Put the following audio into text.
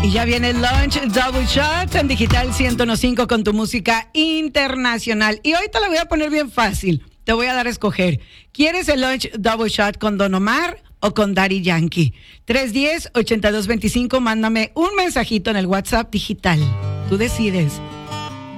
Y ya viene el Lunch Double Shot en Digital 101.5 con tu música internacional. Y hoy te lo voy a poner bien fácil. Te voy a dar a escoger. ¿Quieres el Lunch Double Shot con Don Omar o con Daddy Yankee? 310-8225, mándame un mensajito en el WhatsApp digital. Tú decides.